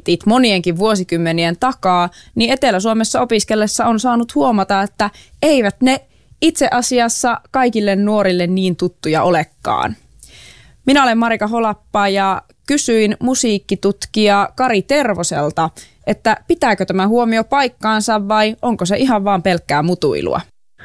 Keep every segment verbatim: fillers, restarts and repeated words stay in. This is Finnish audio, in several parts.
hitit monienkin vuosikymmenien takaa, niin Etelä-Suomessa opiskellessa on saanut huomata, että eivät ne itse asiassa kaikille nuorille niin tuttuja olekaan. Minä olen Marika Holappa ja kysyin musiikkitutkija Kari Tervoselta, että pitääkö tämä huomio paikkaansa vai onko se ihan vaan pelkkää mutuilua?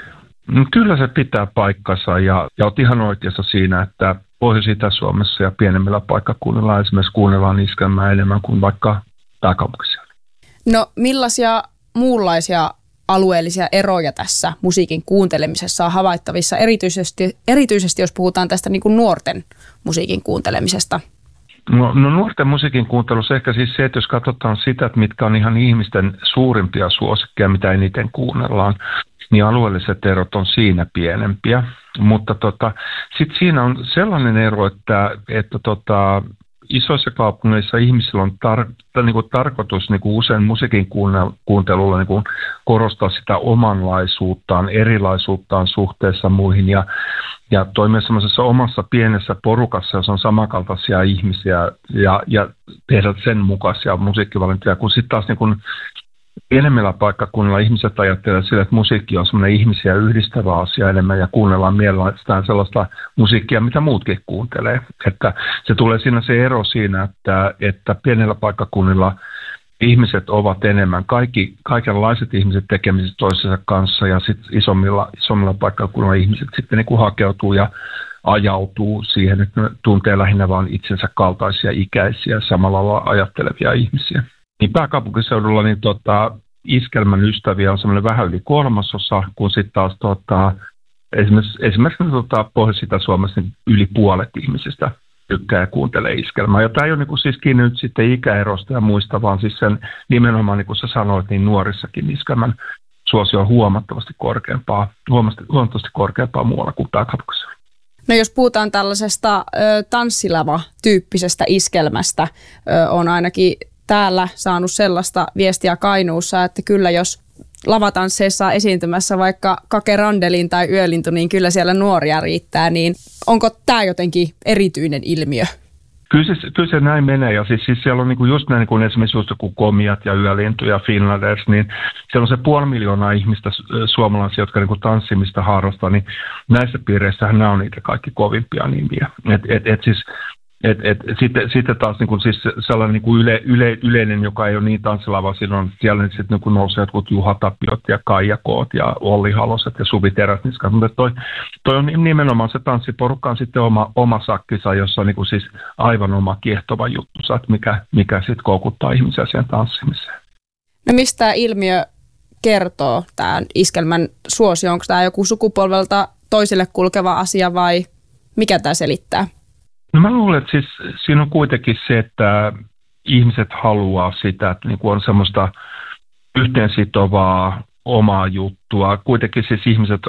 Kyllä se pitää paikkansa ja, ja olet ihan oikeassa siinä, että Pohjois-Itä-Suomessa ja pienemmillä paikkakunnilla esimerkiksi kuunnellaan iskelmää enemmän kuin vaikka pääkaupunkiseudulla. No millaisia muunlaisia alueellisia eroja tässä musiikin kuuntelemisessa on havaittavissa, erityisesti, erityisesti jos puhutaan tästä niin kuin nuorten musiikin kuuntelemisesta? No, no nuorten musiikin kuuntelussa ehkä siis se, että jos katsotaan sitä, että mitkä on ihan ihmisten suurimpia suosikkeja, mitä eniten kuunnellaan, niin alueelliset erot on siinä pienempiä. Mutta tota, sitten siinä on sellainen ero, että, että tota, isoissa kaupungeissa ihmisillä on tar- niin kuin tarkoitus niin kuin usein musiikin kuuntelulla niin kuin korostaa sitä omanlaisuuttaan, erilaisuuttaan suhteessa muihin ja, ja toimia semmoisessa omassa pienessä porukassa, jossa on samankaltaisia ihmisiä ja, ja tehdä sen mukaisia musiikkivalintoja, kun sitten taas niin kuin pienemmillä paikkakunnilla ihmiset ajattelevat sille, että musiikki on semmoinen ihmisiä yhdistävä asia enemmän ja kuunnellaan mielellään sellaista musiikkia, mitä muutkin kuuntelee. Että se tulee siinä se ero siinä, että, että pienellä paikkakunnilla ihmiset ovat enemmän, kaikki, kaikenlaiset ihmiset tekemisissä toisensa kanssa ja sitten isommilla, isommilla paikkakunnilla ihmiset sitten niin kuin hakeutuu ja ajautuu siihen, että ne tuntee lähinnä vain itsensä kaltaisia ikäisiä samalla lailla ajattelevia ihmisiä. Niin pääkaupunkiseudulla niin tota, iskelmän ystäviä on semmoinen vähän yli kolmasosa, kun sitten taas tota, esimerkiksi, esimerkiksi tota, Pohjois-Itä-Suomessa niin yli puolet ihmisistä tykkää ja kuuntelee iskelmää. Ja tämä ei ole niin kuin, siis kiinni nyt sitten ikäerosta ja muista, vaan siis sen nimenomaan, niin kuin sä sanoit, niin nuorissakin iskelmän suosio on huomattavasti korkeampaa, huomattavasti korkeampaa muualla kuin pääkaupunkiseudulla. No jos puhutaan tällaisesta ö, tanssilava-tyyppisestä iskelmästä, ö, on ainakin täällä saanut sellaista viestiä Kainuussa, että kyllä jos lavatansseissa on esiintymässä vaikka Kake Randelin tai Yölintu, niin kyllä siellä nuoria riittää. Niin onko tämä jotenkin erityinen ilmiö? Kyllä se, kyllä se näin menee. Ja siis, siis siellä on niinku just näin, kun esimerkiksi just joku Komiat ja Yölintu ja Finlanders, niin siellä on se puoli miljoonaa ihmistä suomalaisia, jotka niinku tanssimista harrastaa, niin näissä piireissähän nämä on niitä kaikki kovimpia nimiä. Et, et, et siis Et, et, sitten, sitten taas niin kuin, siis sellainen niin kuin yle, yle, yleinen, joka ei ole niin tanssilava, silloin siellä sitten niin kuin nousee jotkut Juha Tapiot ja Kaija Koot ja Olli Haloset ja Suvi Teräsniskat. Mutta toi, toi on nimenomaan se tanssiporukka on sitten oma, oma sakkisa, jossa on niin kuin siis aivan oma kiehtova juttu, että mikä, mikä sitten koukuttaa ihmisiä siihen tanssimiseen. No mistä tämä ilmiö kertoo, tämä iskelmän suosio? Onko tämä joku sukupolvelta toiselle kulkeva asia vai mikä tämä selittää? No mä luulen, että siis siinä on kuitenkin se, että ihmiset haluaa sitä, että niin kuin on semmoista yhteensitovaa omaa juttua. Kuitenkin siis ihmiset,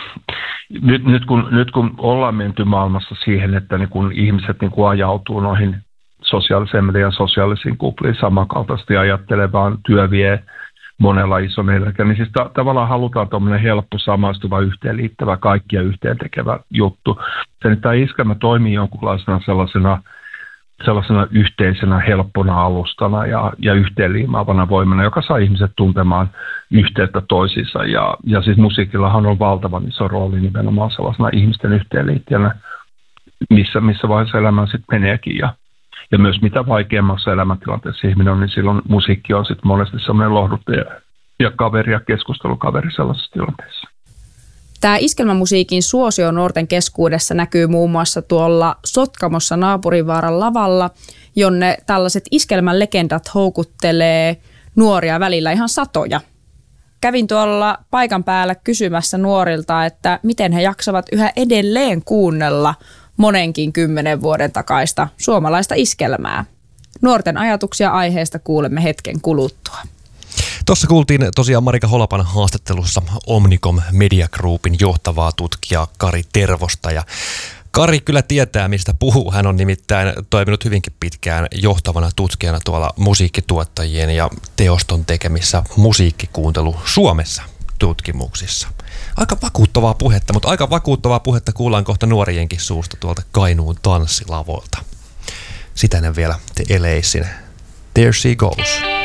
nyt, nyt, kun, nyt kun ollaan menty maailmassa siihen, että niin kuin ihmiset niin kuin ajautuu noihin sosiaalisen median sosiaalisiin kupliin samankaltaisesti ajattelevaan työ vie monella ison eläkä, niin siis ta- tavallaan halutaan tuommoinen helppo, samaistuva, yhteenliittävä, kaikkia yhteentekevä juttu. Se nyt tämä iskelmä toimii jonkunlaisena sellaisena, sellaisena yhteisenä, helppona alustana ja, ja yhteenliimaavana voimana, joka saa ihmiset tuntemaan yhteyttä toisiinsa. Ja, ja siis musiikillahan on valtavan iso rooli nimenomaan sellaisena ihmisten yhteenliittäjänä, missä, missä vaiheessa elämä sitten meneekin. Ja, Ja myös mitä vaikeammassa elämäntilanteessa ihminen on, niin silloin musiikki on sitten monesti sellainen lohduttaja ja kaveri ja keskustelukaveri sellaisessa tilanteessa. Tämä iskelmämusiikin suosio nuorten keskuudessa näkyy muun muassa tuolla Sotkamossa Naapurinvaaran lavalla, jonne tällaiset iskelmän legendat houkuttelee nuoria välillä ihan satoja. Kävin tuolla paikan päällä kysymässä nuorilta, että miten he jaksavat yhä edelleen kuunnella monenkin kymmenen vuoden takaista suomalaista iskelmää. Nuorten ajatuksia aiheesta kuulemme hetken kuluttua. Tuossa kuultiin tosiaan Marika Holapan haastattelussa Omnicom Media Groupin johtavaa tutkijaa Kari Tervosta. Ja Kari kyllä tietää, mistä puhuu. Hän on nimittäin toiminut hyvinkin pitkään johtavana tutkijana tuolla musiikkituottajien ja teoston tekemissä musiikkikuuntelu Suomessa tutkimuksissa. Aika vakuuttavaa puhetta, mutta aika vakuuttavaa puhetta kuullaan kohta nuorienkin suusta tuolta Kainuun tanssilavoilta. Sitä ennen vielä The Eleissin There She Goes.